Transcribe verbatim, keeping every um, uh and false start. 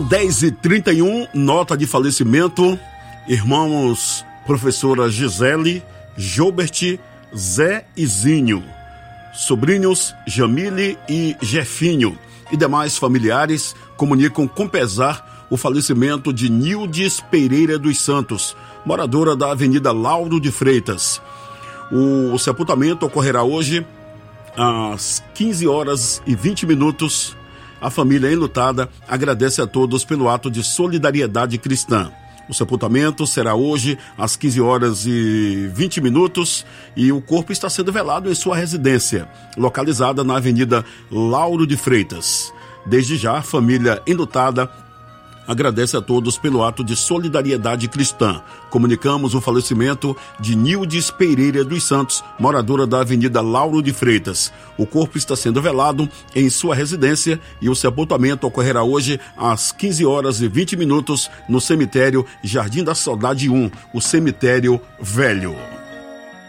dez e trinta e um, nota de falecimento. Irmãos professora Gisele, Jobert, Zé e Zinho. Sobrinhos Jamile e Jefinho. E demais familiares comunicam com pesar o falecimento de Nildes Pereira dos Santos, moradora da Avenida Lauro de Freitas. O sepultamento ocorrerá hoje às quinze horas e vinte minutos. A família enlutada agradece a todos pelo ato de solidariedade cristã. O sepultamento será hoje às quinze horas e vinte minutos e o corpo está sendo velado em sua residência, localizada na Avenida Lauro de Freitas. Desde já, a família enlutada agradece a todos pelo ato de solidariedade cristã. Comunicamos o falecimento de Nildes Pereira dos Santos, moradora da Avenida Lauro de Freitas. O corpo está sendo velado em sua residência e o sepultamento ocorrerá hoje às quinze horas e vinte minutos no cemitério Jardim da Saudade um, o cemitério velho.